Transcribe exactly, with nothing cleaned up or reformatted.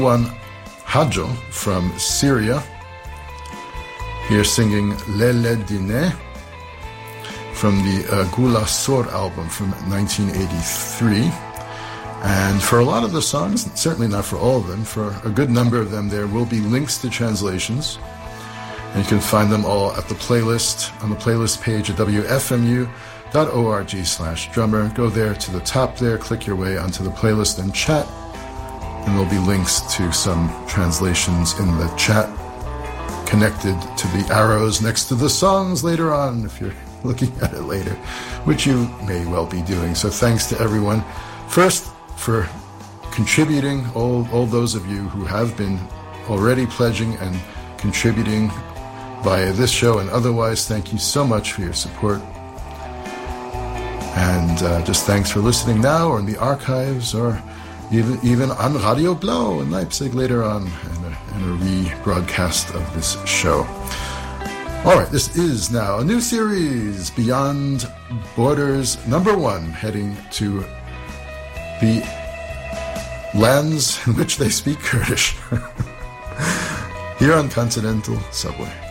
One Hadjo from Syria, here singing Lele Dine from the uh, Gula Sor album from nineteen eighty-three. And for a lot of the songs, certainly not for all of them, for a good number of them, there will be links to translations. And you can find them all at the playlist, on the playlist page at w f m u dot org slash drummer. Go there to the top there, click your way onto the playlist and chat. And there'll be links to some translations in the chat connected to the arrows next to the songs later on, if you're looking at it later, which you may well be doing. So thanks to everyone. First, for contributing, all, all those of you who have been already pledging and contributing via this show and otherwise, thank you so much for your support. And uh, just thanks for listening now or in the archives or even even on Radio Blau in Leipzig later on in a, in a rebroadcast of this show. All right, this is now a new series, Beyond Borders number one, heading to the lands in which they speak Kurdish here on Continental Subway.